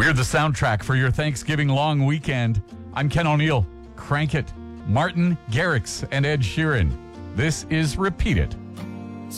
Hear the soundtrack for your Thanksgiving long weekend. I'm Ken O'Neill. Crank It, Martin Garrix, and Ed Sheeran. This is Repeat It.